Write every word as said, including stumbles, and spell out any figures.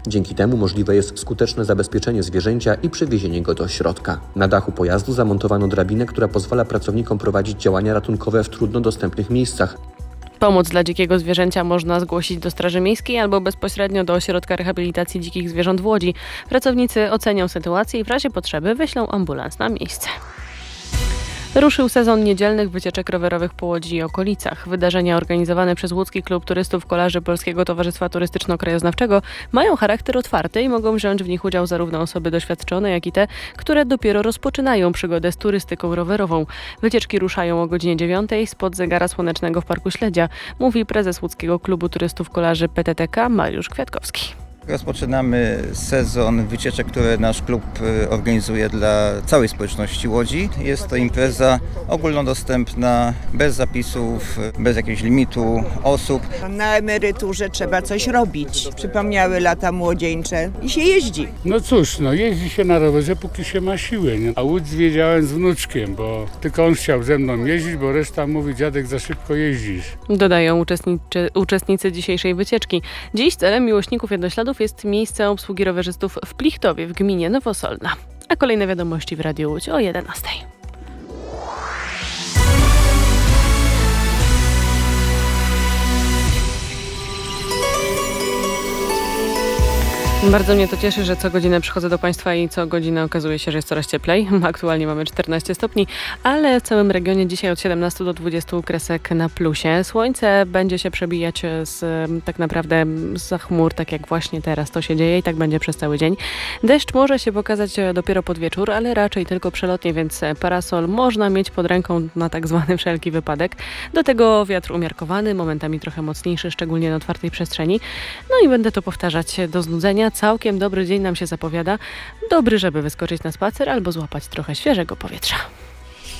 Dzięki temu możliwe jest skuteczne zabezpieczenie zwierzęcia i przewiezienie go do środka. Na dachu pojazdu zamontowano drabinę, która pozwala pracownikom prowadzić działania ratunkowe w trudno dostępnych miejscach. Pomoc dla dzikiego zwierzęcia można zgłosić do Straży Miejskiej albo bezpośrednio do Ośrodka Rehabilitacji Dzikich Zwierząt w Łodzi. Pracownicy ocenią sytuację i w razie potrzeby wyślą ambulans na miejsce. Ruszył sezon niedzielnych wycieczek rowerowych po Łodzi i okolicach. Wydarzenia organizowane przez Łódzki Klub Turystów Kolarzy Polskiego Towarzystwa Turystyczno-Krajoznawczego mają charakter otwarty i mogą wziąć w nich udział zarówno osoby doświadczone, jak i te, które dopiero rozpoczynają przygodę z turystyką rowerową. Wycieczki ruszają o godzinie dziewiątej spod zegara słonecznego w Parku Śledzia, mówi prezes Łódzkiego Klubu Turystów Kolarzy P T T K Mariusz Kwiatkowski. Rozpoczynamy sezon wycieczek, które nasz klub organizuje dla całej społeczności Łodzi. Jest to impreza ogólnodostępna, bez zapisów, bez jakiegoś limitu osób. Na emeryturze trzeba coś robić. Przypomniały lata młodzieńcze i się jeździ. No cóż, no jeździ się na rowerze, póki się ma siłę. Nie? A Łódź zwiedziałem z wnuczkiem, bo tylko on chciał ze mną jeździć, bo reszta mówi: dziadek, za szybko jeździsz. Dodają uczestnicy, uczestnicy dzisiejszej wycieczki. Dziś celem miłośników jednośladów jest miejsce obsługi rowerzystów w Plichtowie w gminie Nowosolna. A kolejne wiadomości w Radiu Łódź o jedenastej. Bardzo mnie to cieszy, że co godzinę przychodzę do Państwa i co godzinę okazuje się, że jest coraz cieplej. Aktualnie mamy czternaście stopni, ale w całym regionie dzisiaj od siedemnastu do dwudziestu kresek na plusie. Słońce będzie się przebijać z, tak naprawdę za chmur, tak jak właśnie teraz to się dzieje i tak będzie przez cały dzień. Deszcz może się pokazać dopiero pod wieczór, ale raczej tylko przelotnie, więc parasol można mieć pod ręką na tak zwany wszelki wypadek. Do tego wiatr umiarkowany, momentami trochę mocniejszy, szczególnie na otwartej przestrzeni. No i będę to powtarzać do znudzenia. Całkiem dobry dzień nam się zapowiada. Dobry, żeby wyskoczyć na spacer albo złapać trochę świeżego powietrza.